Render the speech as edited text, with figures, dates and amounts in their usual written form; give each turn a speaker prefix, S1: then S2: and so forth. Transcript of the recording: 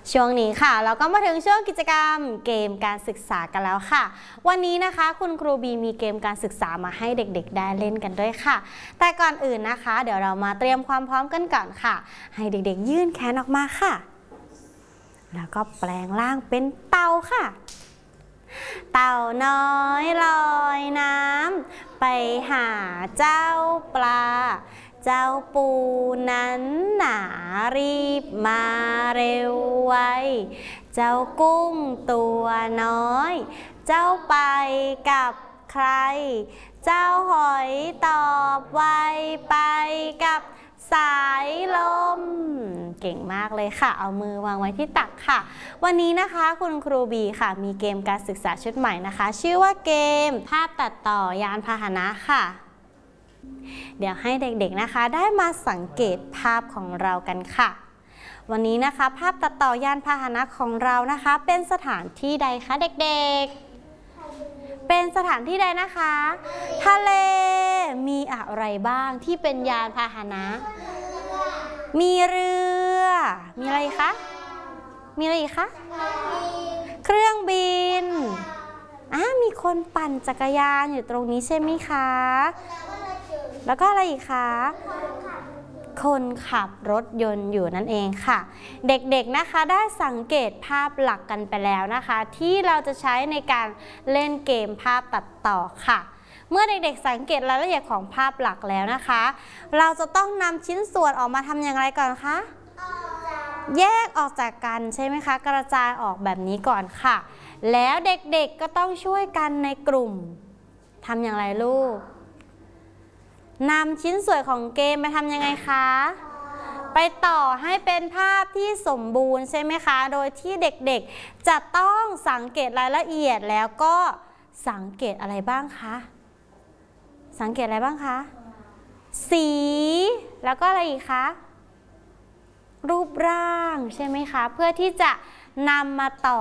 S1: ช่วงนี้ค่ะเราก็มาถึงช่วงกิจกรรมเกมการศึกษากันแล้วค่ะวันนี้นะคะคุณครูบีมีเกมการศึกษามาให้เด็กๆได้เล่นกันด้วยค่ะแต่ก่อนอื่นนะคะเดี๋ยวเรามาเตรียมความพร้อมกันก่อนค่ะให้เด็กๆยื่นแขนออกมาค่ะแล้วก็แปลงร่างเป็นเต่าค่ะเต่าน้อยลอยน้ำไปหาเจ้าปลาเจ้าปูนั้นหนารีบมาเร็วไวเจ้ากุ้งตัวน้อยเจ้าไปกับใครเจ้าหอยตอบไวไปกับสายลมเก่งมากเลยค่ะเอามือวางไว้ที่ตักค่ะวันนี้นะคะคุณครูบีค่ะมีเกมการศึกษาชุดใหม่นะคะชื่อว่าเกมภาพตัดต่อยานพาหนะค่ะเดี๋ยวให้เด็กๆนะคะได้มาสังเกตภาพของเรากันค่ะวันนี้นะคะภาพตัดต่อยานพาหนะของเรานะคะเป็นสถานที่ใดคะเด็กๆเป็นสถานที่ใดนะคะทะเลมีอะไรบ้างที่เป็นยานพาหนะมีเรือมีอะไรคะมีอะไรอีกคะเครื่องบินมีคนปั่นจักรยานอยู่ตรงนี้ใช่ไหมคะแล้วก็อะไรอีกคะคนขับรถยนต์อยู่นั่นเองค่ะเด็กๆนะคะได้สังเกตภาพหลักกันไปแล้วนะคะที่เราจะใช้ในการเล่นเกมภาพตัดต่อค่ะเมื่อเด็กๆสังเกตรายละเอียดของภาพหลักแล้วนะคะเราจะต้องนำชิ้นส่วนออกมาทำอย่างไรก่อนคะแยกออกจากกันใช่ไหมคะกระจายออกแบบนี้ก่อนค่ะแล้วเด็กๆก็ต้องช่วยกันในกลุ่มทำอย่างไรลูกนำชิ้นส่วนของเกมไปทำยังไงคะไปต่อให้เป็นภาพที่สมบูรณ์ใช่ไหมคะโดยที่เด็กๆจะต้องสังเกตรายละเอียดแล้วก็สังเกตอะไรบ้างคะสังเกตอะไรบ้างคะสีแล้วก็อะไรอีกคะรูปร่างใช่ไหมคะเพื่อที่จะนำมาต่อ